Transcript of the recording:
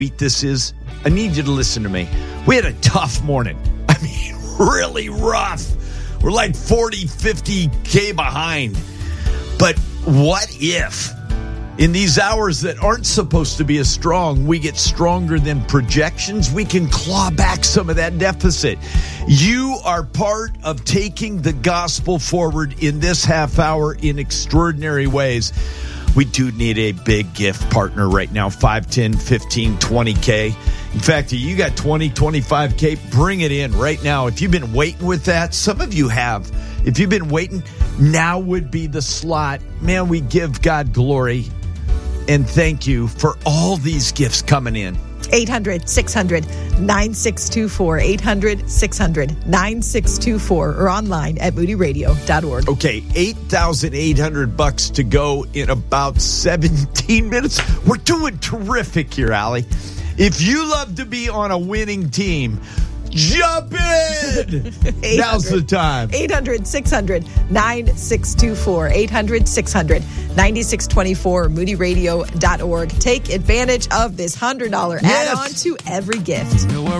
sweet this is? I need you to listen to me. We had a tough morning. I mean, really rough. We're like 40, 50K behind. But what if in these hours that aren't supposed to be as strong, we get stronger than projections? We can claw back some of that deficit. You are part of taking the gospel forward in this half hour in extraordinary ways. We do need a big gift partner right now, 5, 10, 15, 20K. In fact, if you got 20, 25K, bring it in right now. If you've been waiting with that, some of you have. If you've been waiting, now would be the slot. Man, we give God glory and thank you for all these gifts coming in. 800-600-9624, 800-600-9624, or online at moodyradio.org. Okay, $8,800 to go in about 17 minutes. We're doing terrific here, Allie. If you love to be on a winning team, jump in! Now's the time. 800-600-9624, 800-600-9624, moodyradio.org. Take advantage of this $100 add-on to every gift.